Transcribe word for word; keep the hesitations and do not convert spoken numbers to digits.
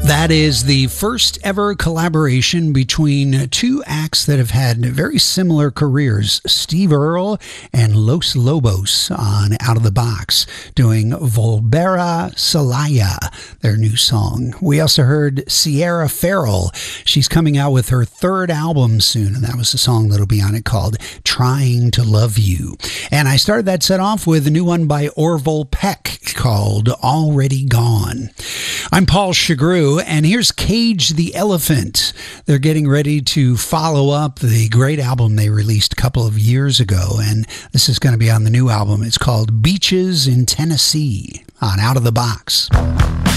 That is the first ever collaboration between two acts that have had very similar careers, Steve Earle and Los Lobos on Out of the Box, doing Volbera Salaya, their new song. We also heard Sierra Farrell. She's coming out with her third album soon, and that was the song that'll be on it called Trying to Love You. And I started that set off with a new one by Orville Peck called Already Gone. I'm Paul Chagru, and here's Cage the Elephant. They're getting ready to follow up the great album they released a couple of years ago, and this is going to be on the new album. It's called Beaches in Tennessee on Out of the Box.